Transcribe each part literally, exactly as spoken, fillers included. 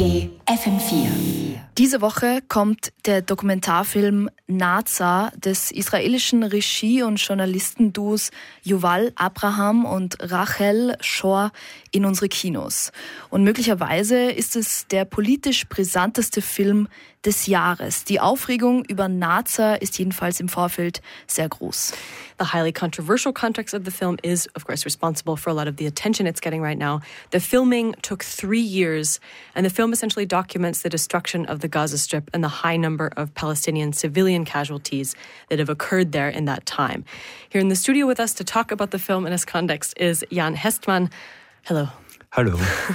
Okay, F M vier. Diese Woche kommt der Dokumentarfilm Naza des israelischen Regie- und Journalistenduos Yuval Abraham und Rachel Shor in unsere Kinos. Und möglicherweise ist es der politisch brisanteste Film des Jahres. Die Aufregung über Naza ist jedenfalls im Vorfeld sehr groß. The highly controversial context of the film is, of course, responsible for a lot of the attention it's getting right now. The filming took three years, and the film essentially documents the destruction of the Gaza Strip and the high number of Palestinian civilian casualties that have occurred there in that time. Here in the studio with us to talk about the film and its context is Jan Hestmann. Hello. Hallo.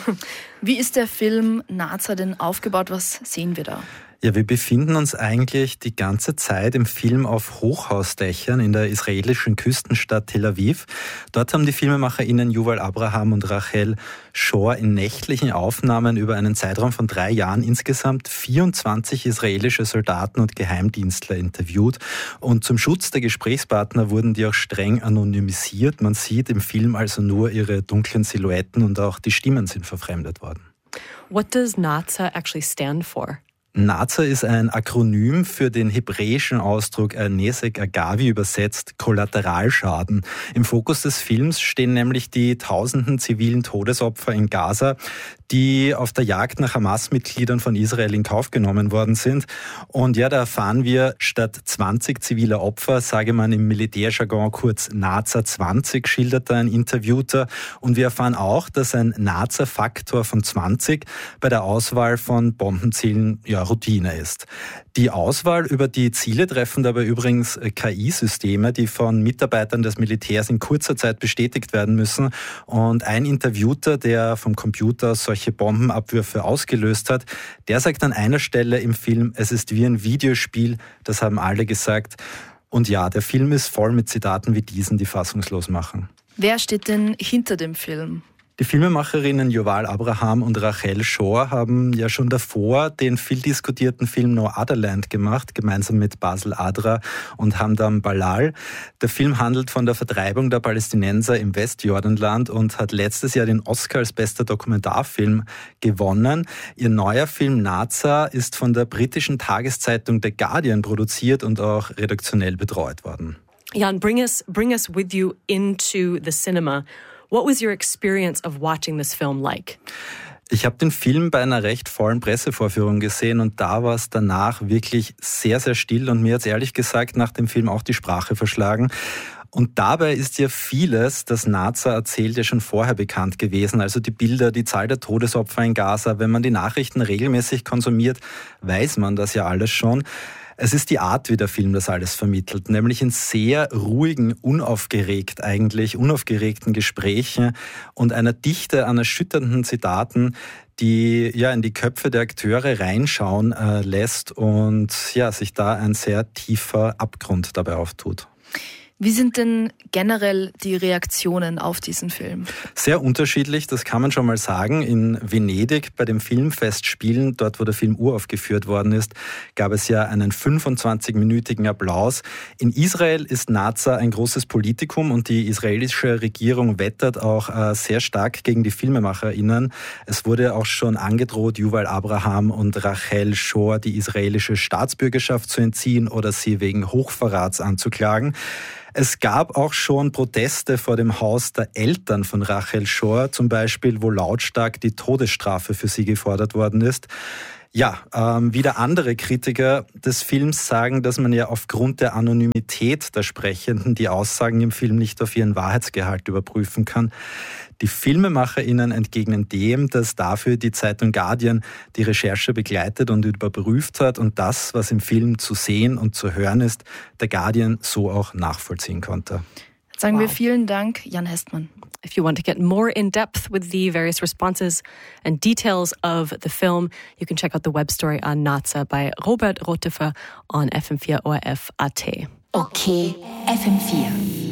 Wie ist der Film Naza denn aufgebaut? Was sehen wir da? Ja, wir befinden uns eigentlich die ganze Zeit im Film auf Hochhausdächern in der israelischen Küstenstadt Tel Aviv. Dort haben die FilmemacherInnen Yuval Abraham und Rachel Shor in nächtlichen Aufnahmen über einen Zeitraum von drei Jahren insgesamt vierundzwanzig israelische Soldaten und Geheimdienstler interviewt. Und zum Schutz der Gesprächspartner wurden die auch streng anonymisiert. Man sieht im Film also nur ihre dunklen Silhouetten und auch die Stimmen sind verfremdet worden. What does Naza actually stand for? Naza ist ein Akronym für den hebräischen Ausdruck Nesek Agavi, übersetzt Kollateralschaden. Im Fokus des Films stehen nämlich die tausenden zivilen Todesopfer in Gaza, die auf der Jagd nach Hamas-Mitgliedern von Israel in Kauf genommen worden sind. Und ja, da erfahren wir, statt zwanzig ziviler Opfer, sage man im Militärjargon kurz Naza zwanzig, schildert da ein Interviewter. Und wir erfahren auch, dass ein Naza-Faktor von zwanzig bei der Auswahl von Bombenzielen ja, Routine ist. Die Auswahl über die Ziele treffen dabei übrigens K I-Systeme, die von Mitarbeitern des Militärs in kurzer Zeit bestätigt werden müssen. Und ein Interviewter, der vom Computer solche Bombenabwürfe ausgelöst hat, der sagt an einer Stelle im Film, es ist wie ein Videospiel, das haben alle gesagt. Und ja, der Film ist voll mit Zitaten wie diesen, die fassungslos machen. Wer steht denn hinter dem Film? Die Filmemacherinnen Yuval Abraham und Rachel Shor haben ja schon davor den viel diskutierten Film No Other Land gemacht, gemeinsam mit Basel Adra und Hamdan Balal. Der Film handelt von der Vertreibung der Palästinenser im Westjordanland und hat letztes Jahr den Oscar als bester Dokumentarfilm gewonnen. Ihr neuer Film Naza ist von der britischen Tageszeitung The Guardian produziert und auch redaktionell betreut worden. Jan, bring us, bring us with you into the cinema. What was your experience of watching this film like? Ich habe den Film bei einer recht vollen Pressevorführung gesehen und da war es danach wirklich sehr, sehr still und mir hat es ehrlich gesagt nach dem Film auch die Sprache verschlagen. Und dabei ist ja vieles, das Naza erzählt, ja schon vorher bekannt gewesen. Also die Bilder, die Zahl der Todesopfer in Gaza. Wenn man die Nachrichten regelmäßig konsumiert, weiß man das ja alles schon. Es ist die Art, wie der Film das alles vermittelt, nämlich in sehr ruhigen, unaufgeregt eigentlich, unaufgeregten Gesprächen und einer Dichte an erschütternden Zitaten, die ja in die Köpfe der Akteure reinschauen äh, lässt und ja, sich da ein sehr tiefer Abgrund dabei auftut. Wie sind denn generell die Reaktionen auf diesen Film? Sehr unterschiedlich, das kann man schon mal sagen. In Venedig bei dem Filmfest Spielen, dort wo der Film uraufgeführt worden ist, gab es ja einen fünfundzwanzigminütigen Applaus. In Israel ist Naza ein großes Politikum und die israelische Regierung wettert auch äh, sehr stark gegen die FilmemacherInnen. Es wurde auch schon angedroht, Yuval Abraham und Rachel Shor die israelische Staatsbürgerschaft zu entziehen oder sie wegen Hochverrats anzuklagen. Es gab auch schon Proteste vor dem Haus der Eltern von Rachel Shor, zum Beispiel, wo lautstark die Todesstrafe für sie gefordert worden ist. Ja, ähm, wieder andere Kritiker des Films sagen, dass man ja aufgrund der Anonymität der Sprechenden die Aussagen im Film nicht auf ihren Wahrheitsgehalt überprüfen kann. Die FilmemacherInnen entgegnen dem, dass dafür die Zeitung Guardian die Recherche begleitet und überprüft hat und das, was im Film zu sehen und zu hören ist, der Guardian so auch nachvollziehen konnte. Sagen Wow. wir vielen Dank, Jan Hestmann. If you want to get more in depth with the various responses and details of the film, you can check out the web story on Naza by Robert Rotefer on F M vier O R F Punkt A T. Okay, F M vier.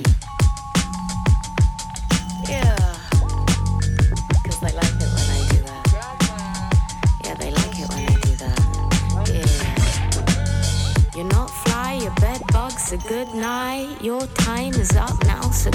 Yeah, because they like it when I do that. Yeah, they like it when I do that. Yeah. You're not fly, your bed bugs a good night. Your time is up now, so